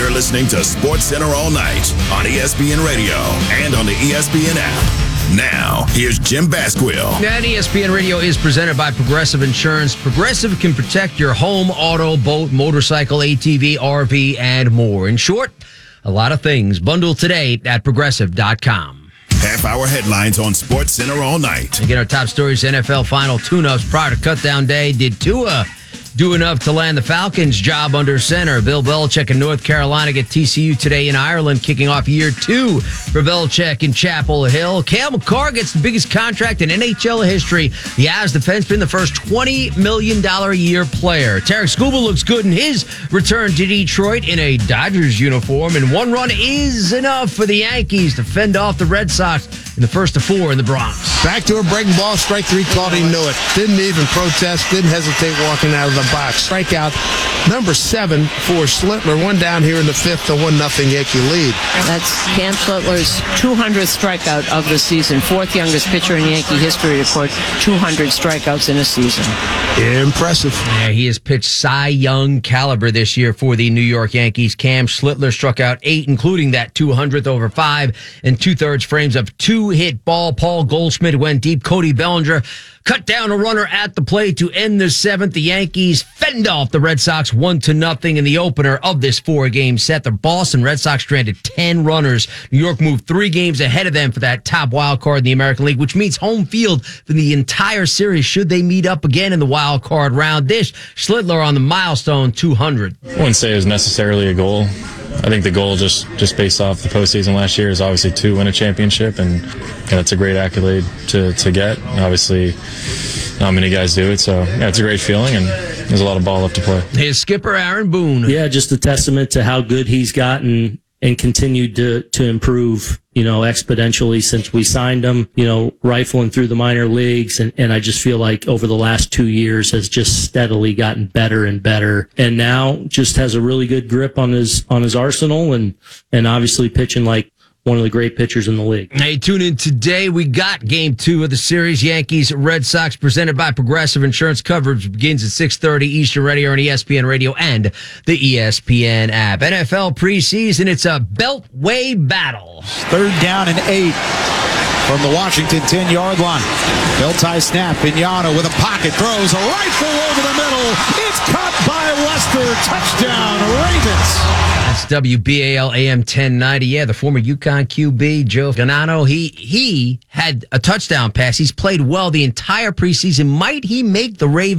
You're listening to Sports Center all night on ESPN Radio and on the ESPN app. Now, here's Jim Basquill. And ESPN Radio is presented by Progressive Insurance. Progressive can protect your home, auto, boat, motorcycle, ATV, RV, and more. In short, a lot of things. Bundle today at Progressive.com. Half-hour headlines on Sports Center all night. Again, our top stories, NFL final tune-ups prior to cutdown day. Did Tua do enough to land the Falcons' job under center? Bill Belichick in North Carolina get TCU today in Ireland, kicking off year 2 for Belichick in Chapel Hill. Cale Makar gets the biggest contract in NHL history. The Avs defenseman, the first $20 million a year player. Tarek Skubal looks good in his return to Detroit in a Dodgers uniform, and one run is enough for the Yankees to fend off the Red Sox in the first of 4 in the Bronx. Back to a breaking ball, strike 3 called, he knew it. Didn't even protest, didn't hesitate walking out of the box. Strikeout number 7 for Schlittler. One down here in the 5th, a 1-0 Yankee lead. That's Cam Schlittler's 200th strikeout of the season. 4th youngest pitcher in Yankee history to record 200 strikeouts in a season. Impressive. Yeah, he has pitched Cy Young caliber this year for the New York Yankees. Cam Schlittler struck out 8, including that 200th over 5 and 2/3 frames of 2-hit ball. Paul Goldschmidt went deep. Cody Bellinger cut down a runner at the plate to end the 7th. The Yankees fend off the Red Sox 1-0 in the opener of this 4-game set. The Boston Red Sox stranded 10 runners. New York moved 3 games ahead of them for that top wild card in the American League, which means home field for the entire series should they meet up again in the wild card round. This Schlittler on the milestone 200. I wouldn't say it was necessarily a goal. I think the goal, just based off the postseason last year, is obviously to win a championship, and that's a great accolade to get. Obviously, not many guys do it, so yeah, it's a great feeling, and there's a lot of ball left to play. His skipper, Aaron Boone. Yeah, just a testament to how good he's gotten and continued to improve, exponentially since we signed him, rifling through the minor leagues. And I just feel like over the last 2 years has just steadily gotten better and better. And now just has a really good grip on his arsenal and obviously pitching like one of the great pitchers in the league. Hey, tune in today. We got game 2 of the series. Yankees, Red Sox, presented by Progressive Insurance. Coverage begins at 6:30 Eastern Radio on ESPN Radio and the ESPN app. NFL preseason, it's a beltway battle. 3rd down and 8 from the Washington 10-yard line. Bell-tie snap. Bignano with a pocket. Throws a rifle over the middle. It's caught by Lester. Touchdown, Ravens. That's WBAL AM 1090. Yeah, the former UConn QB, Joe Ganano. He had a touchdown pass. He's played well the entire preseason. Might he make the Ravens